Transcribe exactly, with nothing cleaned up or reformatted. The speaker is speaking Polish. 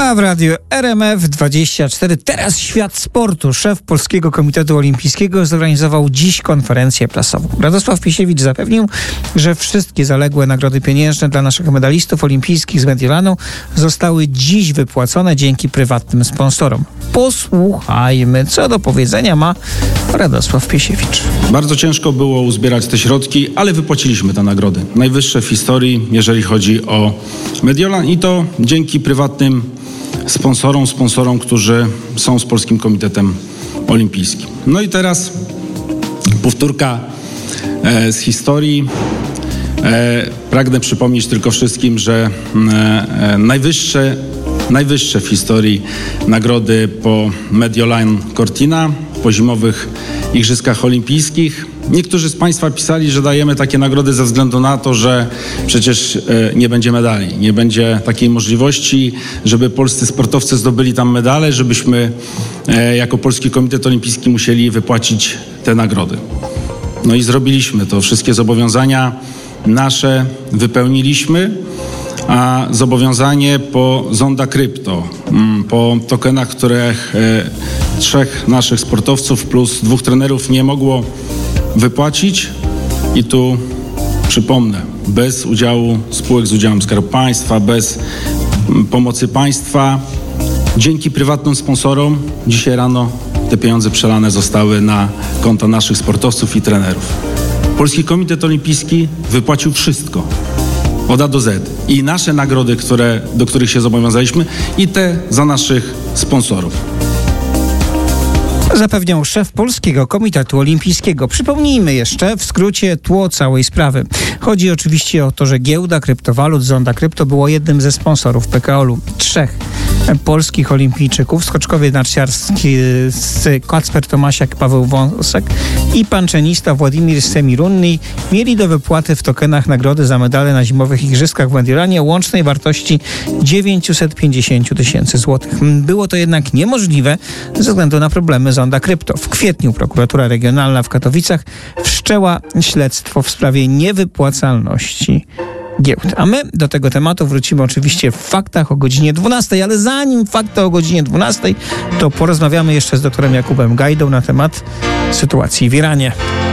A w radiu R M F dwadzieścia cztery teraz świat sportu. Szef Polskiego Komitetu Olimpijskiego zorganizował dziś konferencję prasową. Radosław Piesiewicz zapewnił, że wszystkie zaległe nagrody pieniężne dla naszych medalistów olimpijskich z Mediolanu zostały dziś wypłacone dzięki prywatnym sponsorom. Posłuchajmy, co do powiedzenia ma Radosław Piesiewicz. Bardzo ciężko było uzbierać te środki, ale wypłaciliśmy te nagrody. Najwyższe w historii, jeżeli chodzi o Mediolan, i to dzięki prywatnym sponsorom, sponsorom, którzy są z Polskim Komitetem Olimpijskim. No i teraz powtórka e, z historii. E, pragnę przypomnieć tylko wszystkim, że e, najwyższe, najwyższe w historii nagrody po Mediolan Cortina, po zimowych Igrzyskach Olimpijskich. Niektórzy z Państwa pisali, że dajemy takie nagrody ze względu na to, że przecież e, nie będzie medali, nie będzie takiej możliwości, żeby polscy sportowcy zdobyli tam medale, żebyśmy e, jako Polski Komitet Olimpijski musieli wypłacić te nagrody. No i zrobiliśmy to. Wszystkie zobowiązania nasze wypełniliśmy, a zobowiązanie po Zonda Krypto, po tokenach, których e, trzech naszych sportowców plus dwóch trenerów nie mogło wypłacić, i tu przypomnę, bez udziału spółek z udziałem Skarbu Państwa, bez pomocy państwa, dzięki prywatnym sponsorom dzisiaj rano te pieniądze przelane zostały na konta naszych sportowców i trenerów. Polski Komitet Olimpijski wypłacił wszystko od A do Z, i nasze nagrody, które, do których się zobowiązaliśmy, i te za naszych sponsorów. Zapewniał szef Polskiego Komitetu Olimpijskiego. Przypomnijmy jeszcze w skrócie tło całej sprawy. Chodzi oczywiście o to, że giełda kryptowalut Zonda Krypto było jednym ze sponsorów P K O-u. Trzech polskich olimpijczyków, skoczkowie narciarski Kacper Tomasiak, Paweł Wąsek i panczynista Władimir Semirunny mieli do wypłaty w tokenach nagrody za medale na zimowych igrzyskach w Mediolanie o łącznej wartości dziewięćset pięćdziesiąt tysięcy złotych. Było to jednak niemożliwe ze względu na problemy Zonda Krypto. W kwietniu prokuratura regionalna w Katowicach wszczęła śledztwo w sprawie niewypłacalności giełd. A my do tego tematu wrócimy oczywiście w faktach o godzinie dwunastej, ale zanim fakty o godzinie dwunastej, to porozmawiamy jeszcze z doktorem Jakubem Gajdą na temat sytuacji w Iranie.